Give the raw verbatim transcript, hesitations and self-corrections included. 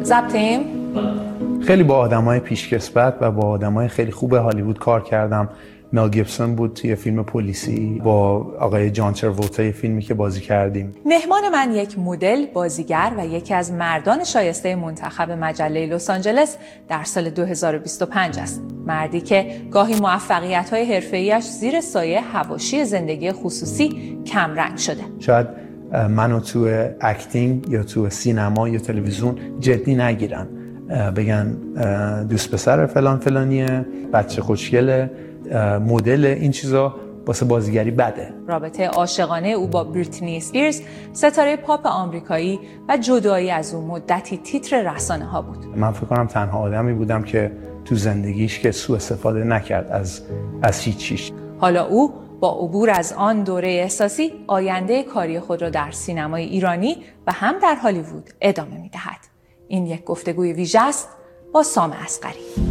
ضبطیم؟ خیلی با آدمای پیشکسوت و با آدمای خیلی خوب هالیوود کار کردم. مل گیبسون بود توی فیلم پلیسی، با آقای جان تراولتا یه فیلمی که بازی کردیم. مهمان من یک مدل، بازیگر و یکی از مردان شایسته منتخب مجله لس آنجلس در سال دو هزار و بیست و پنج است. مردی که گاهی موفقیت‌های حرفه‌ایش زیر سایه حواشی زندگی خصوصی کمرنگ شده. شاید منو تو اکتینگ یا تو سینما یا تلویزیون جدی نگیرن، بگن دوست پسر فلان فلانیه، بچه خوشگله، مدل، این چیزا واسه بازیگری بده. رابطه عاشقانه او با بریتنی اسپیرز، ستاره پاپ آمریکایی و جدایی از او مدتی تیتر رسانه ها بود. من فکر کنم تنها آدمی بودم که تو زندگیش که سوء استفاده نکرد از از هیچ چیز. حالا او با عبور از آن دوره احساسی آینده کاری خود را در سینمای ایرانی و هم در هالیوود ادامه می‌دهد. این یک گفتگوی ویژه است با سام اصغری.